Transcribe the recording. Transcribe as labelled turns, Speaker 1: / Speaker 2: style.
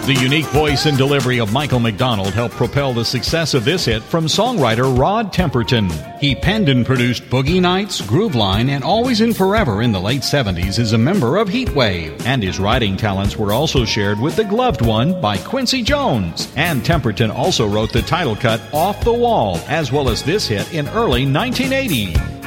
Speaker 1: The unique voice and delivery of Michael McDonald helped propel the success of this hit from songwriter Rod Temperton. He penned and produced Boogie Nights, Groove Line, and Always and Forever in the late 70s as a member of Heatwave. And his writing talents were also shared with The Gloved One by Quincy Jones. And Temperton also wrote the title cut Off the Wall, as well as this hit in early 1980.